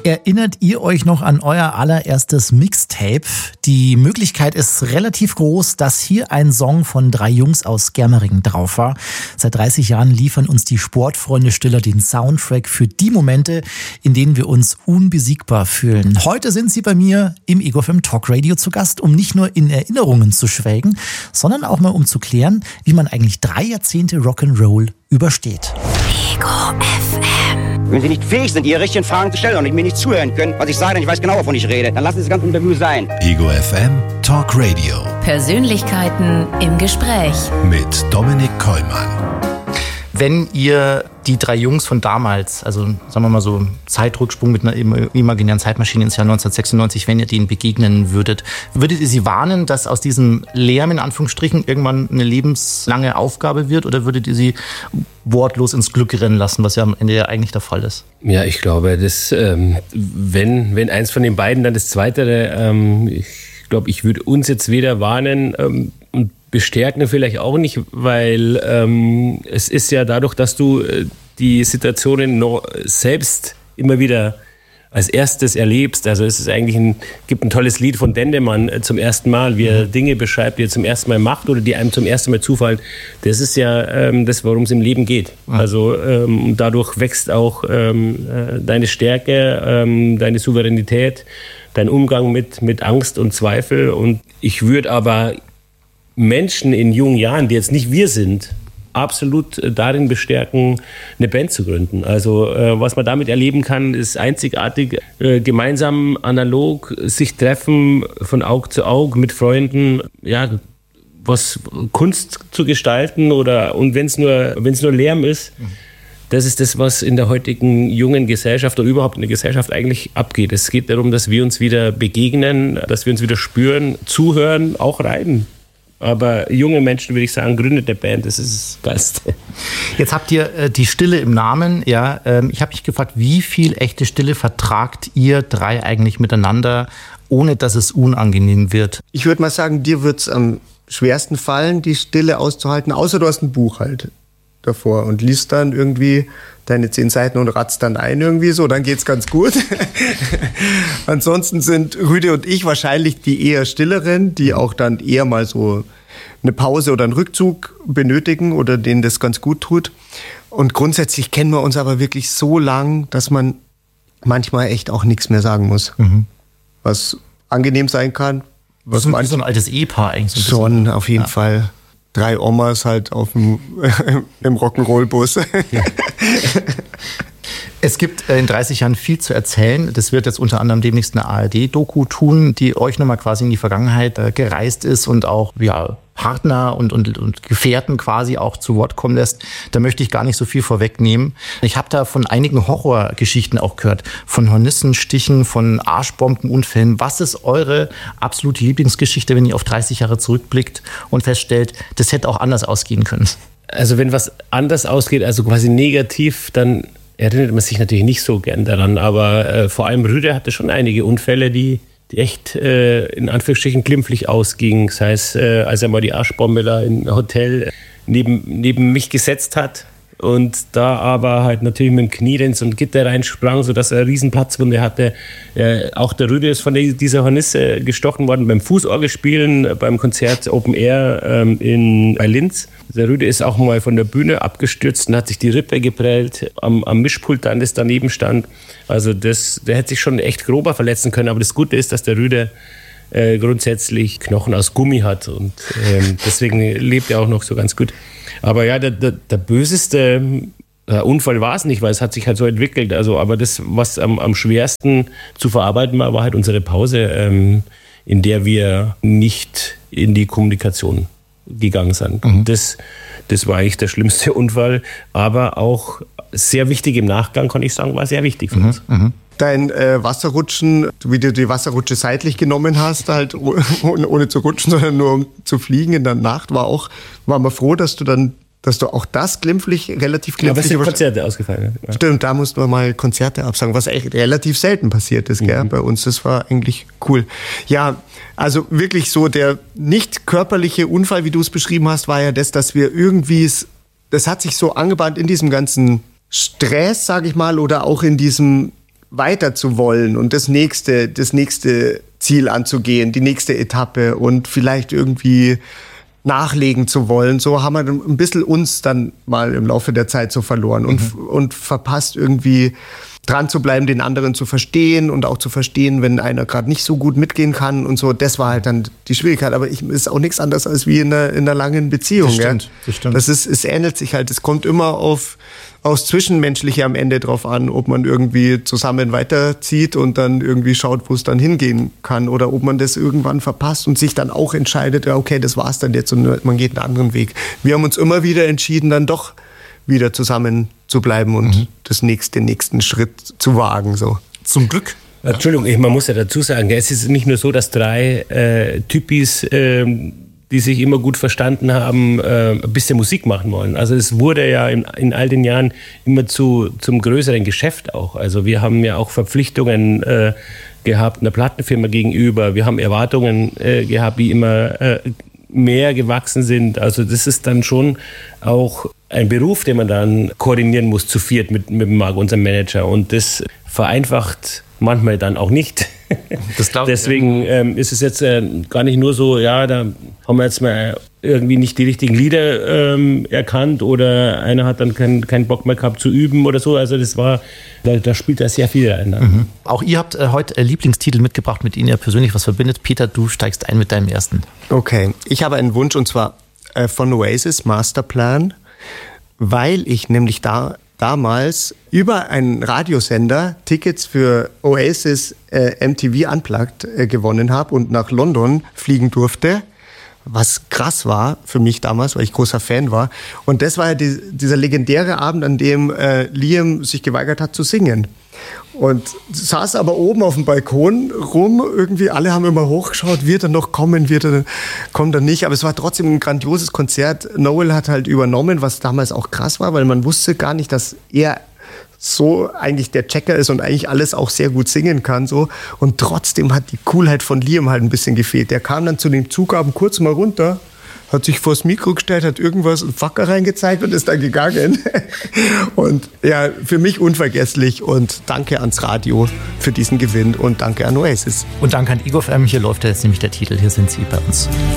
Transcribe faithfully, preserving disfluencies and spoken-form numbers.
Erinnert ihr euch noch an euer allererstes Mixtape? Die Möglichkeit ist relativ groß, dass hier ein Song von drei Jungs aus Germering drauf war. Seit dreißig Jahren liefern uns die Sportfreunde Stiller den Soundtrack für die Momente, in denen wir uns unbesiegbar fühlen. Heute sind sie bei mir im Ego F M Talk Radio zu Gast, um nicht nur in Erinnerungen zu schwelgen, sondern auch mal um zu klären, wie man eigentlich drei Jahrzehnte Rock'n'Roll übersteht. Ego F M. Wenn Sie nicht fähig sind, Ihre richtigen Fragen zu stellen und mir nicht zuhören können, was ich sage, denn ich weiß genau, wovon ich rede, dann lassen Sie das ganze Interview sein. Ego F M Talk Radio. Persönlichkeiten im Gespräch. Mit Dominik Kollmann. Wenn ihr die drei Jungs von damals, also sagen wir mal so Zeitrücksprung mit einer imaginären Zeitmaschine ins Jahr neunzehnhundertsechsundneunzig, wenn ihr denen begegnen würdet, würdet ihr sie warnen, dass aus diesem Lärm in Anführungsstrichen irgendwann eine lebenslange Aufgabe wird, oder würdet ihr sie wortlos ins Glück rennen lassen, was ja am Ende ja eigentlich der Fall ist? Ja, ich glaube, dass, ähm, wenn, wenn eins von den beiden, dann das Zweite. Ähm, ich glaube, ich würde uns jetzt weder warnen ähm, und bestärken vielleicht auch nicht, weil ähm, es ist ja dadurch, dass du äh, die Situationen noch selbst immer wieder als erstes erlebst. Also es ist eigentlich ein, gibt ein tolles Lied von Dendemann äh, zum ersten Mal, wie er Dinge beschreibt, die er zum ersten Mal macht oder die einem zum ersten Mal zufallen. Das ist ja ähm, das, worum es im Leben geht. Also ähm, dadurch wächst auch ähm, äh, deine Stärke, ähm, deine Souveränität, dein Umgang mit, mit Angst und Zweifel. Und ich würde aber Menschen in jungen Jahren, die jetzt nicht wir sind, absolut darin bestärken, eine Band zu gründen. Also äh, was man damit erleben kann, ist einzigartig. Äh, gemeinsam analog sich treffen, von Auge zu Auge mit Freunden, ja, was Kunst zu gestalten, oder und wenn es nur, wenn es nur Lärm ist. Das ist das, was in der heutigen jungen Gesellschaft oder überhaupt in der Gesellschaft eigentlich abgeht. Es geht darum, dass wir uns wieder begegnen, dass wir uns wieder spüren, zuhören, auch reiben. Aber junge Menschen, würde ich sagen, gründet eine Band, das ist das Geilste. Jetzt habt ihr äh, die Stille im Namen. Ja, ähm, ich habe mich gefragt, wie viel echte Stille vertragt ihr drei eigentlich miteinander, ohne dass es unangenehm wird? Ich würde mal sagen, dir wird es am schwersten fallen, die Stille auszuhalten, außer du hast ein Buch halt davor und liest dann irgendwie deine zehn Seiten und ratzt dann ein irgendwie so, dann geht's ganz gut. Ansonsten sind Rüde und ich wahrscheinlich die eher Stilleren, die auch dann eher mal so eine Pause oder einen Rückzug benötigen oder denen das ganz gut tut. Und grundsätzlich kennen wir uns aber wirklich so lang, dass man manchmal echt auch nichts mehr sagen muss. Mhm. Was angenehm sein kann. Was so, so ein altes Ehepaar eigentlich. So schon, auf jeden ja. Fall. Drei Omas halt auf dem, im Rock'n'Roll-Bus. Ja. Es gibt in dreißig Jahren viel zu erzählen. Das wird jetzt unter anderem demnächst eine A R D-Doku tun, die euch nochmal quasi in die Vergangenheit äh, gereist ist und auch ja, Partner und, und, und Gefährten quasi auch zu Wort kommen lässt. Da möchte ich gar nicht so viel vorwegnehmen. Ich habe da von einigen Horrorgeschichten auch gehört, von Hornissenstichen, von Arschbombenunfällen. Was ist eure absolute Lieblingsgeschichte, wenn ihr auf dreißig Jahre zurückblickt und feststellt, das hätte auch anders ausgehen können? Also wenn was anders ausgeht, also quasi negativ, dann erinnert man sich natürlich nicht so gern daran, aber äh, vor allem Rüde hatte schon einige Unfälle, die, die echt äh, in Anführungsstrichen glimpflich ausgingen. Sei es, äh, als er mal die Arschbombe da im Hotel neben, neben mich gesetzt hat und da aber halt natürlich mit dem Knie in so ein Gitter reinsprang, sodass er eine riesen Platzwunde hatte. Äh, auch der Rüde ist von dieser Hornisse gestochen worden beim Fußorgelspielen, beim Konzert Open Air ähm, in, bei Linz. Der Rüde ist auch mal von der Bühne abgestürzt und hat sich die Rippe geprellt am, am Mischpult, dann das daneben stand. Also das, der hätte sich schon echt grober verletzen können. Aber das Gute ist, dass der Rüde äh, grundsätzlich Knochen aus Gummi hat und ähm, deswegen lebt er auch noch so ganz gut. Aber ja, der, der, der böseste äh, Unfall war es nicht, weil es hat sich halt so entwickelt. Also, aber das, was am, am schwersten zu verarbeiten war, war halt unsere Pause, ähm, in der wir nicht in die Kommunikation gegangen sind. Mhm. Das, das war eigentlich der schlimmste Unfall, aber auch sehr wichtig im Nachgang, kann ich sagen, war sehr wichtig für uns. Mhm. Dein äh, Wasserrutschen, wie du die Wasserrutsche seitlich genommen hast, halt ohne, ohne zu rutschen, sondern nur um zu fliegen in der Nacht, war auch, war man froh, dass du dann, dass du auch das glimpflich, relativ glimpflich... Ja, was sind Konzerte ausgefallen? Ja. Stimmt, da mussten wir mal Konzerte absagen, was echt relativ selten passiert ist, gell, mhm. bei uns. Das war eigentlich cool. Ja, also wirklich so der nicht körperliche Unfall, wie du es beschrieben hast, war ja das, dass wir irgendwie, das hat sich so angebahnt in diesem ganzen Stress, sage ich mal, oder auch in diesem weiter zu wollen und das nächste, das nächste Ziel anzugehen, die nächste Etappe und vielleicht irgendwie nachlegen zu wollen. So haben wir ein bisschen uns dann mal im Laufe der Zeit so verloren und, mhm. und verpasst irgendwie dran zu bleiben, den anderen zu verstehen und auch zu verstehen, wenn einer gerade nicht so gut mitgehen kann und so. Das war halt dann die Schwierigkeit. Aber ich ist auch nichts anderes als wie in einer, in einer langen Beziehung. Das stimmt, ja. das stimmt. Das ist, es ähnelt sich halt. Es kommt immer auf aufs Zwischenmenschliche am Ende drauf an, ob man irgendwie zusammen weiterzieht und dann irgendwie schaut, wo es dann hingehen kann oder ob man das irgendwann verpasst und sich dann auch entscheidet, ja, okay, das war's dann jetzt und man geht einen anderen Weg. Wir haben uns immer wieder entschieden, dann doch wieder zusammen zu bleiben und mhm. das nächste, den nächsten Schritt zu wagen. So. Zum Glück. Entschuldigung, man muss ja dazu sagen, es ist nicht nur so, dass drei äh, Typis, äh, die sich immer gut verstanden haben, äh, ein bisschen Musik machen wollen. Also es wurde ja in, in all den Jahren immer zu, zum größeren Geschäft auch. Also wir haben ja auch Verpflichtungen äh, gehabt einer Plattenfirma gegenüber. Wir haben Erwartungen äh, gehabt, die immer äh, mehr gewachsen sind. Also das ist dann schon auch ein Beruf, den man dann koordinieren muss, zu viert mit, mit Marc, unserem Manager. Und das vereinfacht manchmal dann auch nicht. Das glaub ich. Deswegen ähm, ist es jetzt äh, gar nicht nur so, ja, da haben wir jetzt mal irgendwie nicht die richtigen Lieder ähm, erkannt oder einer hat dann keinen kein Bock mehr gehabt zu üben oder so. Also das war, da, da spielt da sehr viel rein. Mhm. Auch ihr habt äh, heute äh, Lieblingstitel mitgebracht, mit Ihnen ja persönlich was verbindet. Peter, du steigst ein mit deinem ersten. Okay, ich habe einen Wunsch und zwar äh, von Oasis, Masterplan, weil ich nämlich da damals über einen Radiosender Tickets für Oasis äh, M T V Unplugged äh, gewonnen habe und nach London fliegen durfte, was krass war für mich damals, weil ich großer Fan war. Und das war ja die, dieser legendäre Abend, an dem äh, Liam sich geweigert hat zu singen. Und saß aber oben auf dem Balkon rum, irgendwie alle haben immer hochgeschaut, wird er noch kommen, wird er, kommt er nicht. Aber es war trotzdem ein grandioses Konzert. Noel hat halt übernommen, was damals auch krass war, weil man wusste gar nicht, dass er so eigentlich der Checker ist und eigentlich alles auch sehr gut singen kann. So. Und trotzdem hat die Coolheit von Liam halt ein bisschen gefehlt. Der kam dann zu den Zugaben kurz mal runter, hat sich vors Mikro gestellt, hat irgendwas, einen Facker reingezeigt und ist dann gegangen. Und ja, für mich unvergesslich und danke ans Radio für diesen Gewinn und danke an Oasis. Und danke an Ego F M, hier läuft jetzt nämlich der Titel, hier sind sie bei uns.